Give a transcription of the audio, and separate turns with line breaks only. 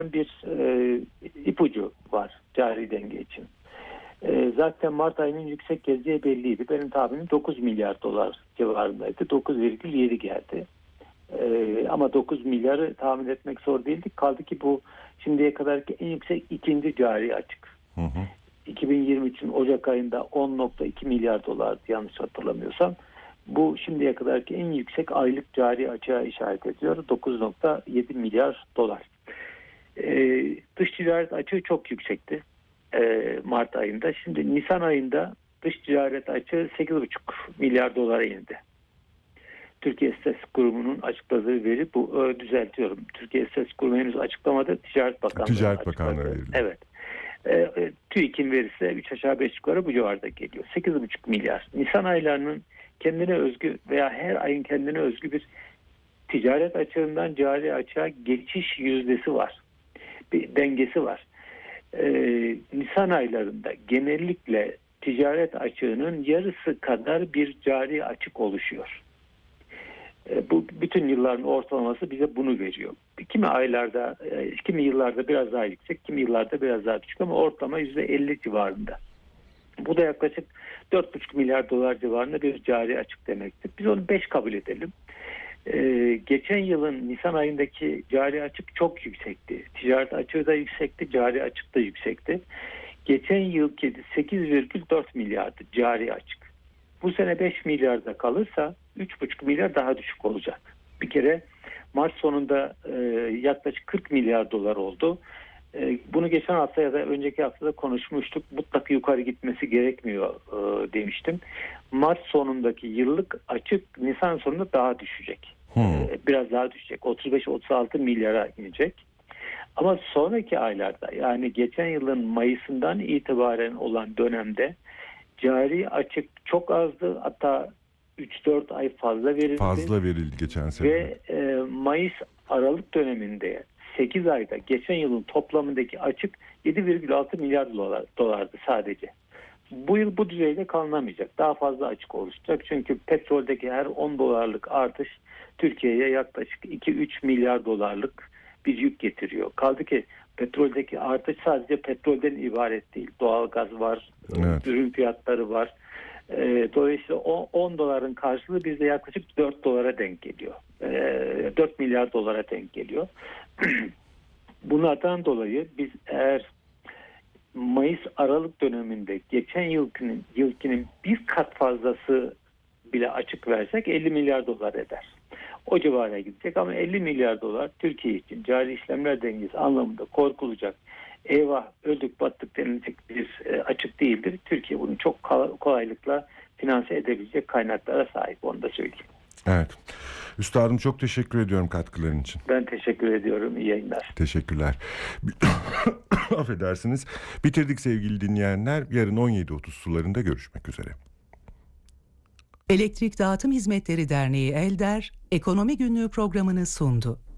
bir ipucu var cari denge için. Zaten Mart ayının yüksek geleceği belliydi. Benim tahminim 9 milyar dolar civarındaydı. 9,7 geldi. Ama 9 milyarı tahmin etmek zor değildi. Kaldı ki bu şimdiye kadarki en yüksek ikinci cari açık. 2023'ün Ocak ayında 10,2 milyar dolardı yanlış hatırlamıyorsam. Bu şimdiye kadarki en yüksek aylık cari açığa işaret ediyor. 9,7 milyar dolar. Dış ticaret açığı çok yüksekti Mart ayında. Şimdi Nisan ayında dış ticaret açığı 8,5 milyar dolara indi. Türkiye İstatistik Kurumu'nun açıkladığı veri bu. Düzeltiyorum. Türkiye İstatistik Kurumu henüz açıklamadı. Ticaret Bakanlığı
verildi.
Evet. TÜİK'in verisi 3 aşağı 5 yukarı bu civarda geliyor. 8,5 milyar. Nisan aylarının kendine özgü veya her ayın kendine özgü bir ticaret açığından cari açığa geçiş yüzdesi var. Bir dengesi var. Nisan aylarında genellikle ticaret açığının yarısı kadar bir cari açık oluşuyor. Bu bütün yılların ortalaması bize bunu veriyor. Kimi yıllarda biraz daha yüksek, kimi yıllarda biraz daha düşük ama ortalama %50 civarında. Bu da yaklaşık 4,5 milyar dolar civarında bir cari açık demektir. Biz onu 5 kabul edelim. Geçen yılın Nisan ayındaki cari açık çok yüksekti. Ticaret açığı da yüksekti, cari açık da yüksekti. Geçen yılki 8,4 milyardı cari açık. Bu sene 5 milyarda kalırsa 3,5 milyar daha düşük olacak. Bir kere Mart sonunda yaklaşık 40 milyar dolar oldu. Bunu geçen hafta ya da önceki haftada konuşmuştuk. Mutlaka yukarı gitmesi gerekmiyor demiştim. Mart sonundaki yıllık açık Nisan sonunda daha düşecek. Biraz daha düşecek. 35-36 milyara inecek. Ama sonraki aylarda yani geçen yılın Mayıs'ından itibaren olan dönemde cari açık çok azdı. Hatta 3-4 ay fazla verildi.
Fazla verildi geçen sene.
Ve Mayıs-Aralık döneminde 8 ayda geçen yılın toplamındaki açık 7,6 milyar dolardı sadece. Bu yıl bu düzeyde kalınamayacak. Daha fazla açık oluşacak. Çünkü petroldeki her 10 dolarlık artış Türkiye'ye yaklaşık 2-3 milyar dolarlık bir yük getiriyor. Kaldı ki petroldeki artış sadece petrolden ibaret değil. Doğalgaz var,
evet,
ürün fiyatları var. Dolayısıyla 10 doların karşılığı bizde yaklaşık 4 dolara denk geliyor. 4 milyar dolara denk geliyor. Bunlardan dolayı biz eğer Mayıs-Aralık döneminde geçen yılkinin bir kat fazlası bile açık versek 50 milyar dolar eder. O civara gidecek ama 50 milyar dolar Türkiye için cari işlemler dengesi anlamında korkulacak. Eyvah öldük battık denilecek bir açık değildir. Türkiye bunu çok kolaylıkla finanse edebilecek kaynaklara sahip, onu da söyleyeyim.
Evet. Üstadım çok teşekkür ediyorum katkıların için.
Ben teşekkür ediyorum. İyi yayınlar.
Teşekkürler. Affedersiniz. Bitirdik sevgili dinleyenler. Yarın 17.30 sularında görüşmek üzere.
Elektrik Dağıtım Hizmetleri Derneği ELDER, Ekonomi Günlüğü programını sundu.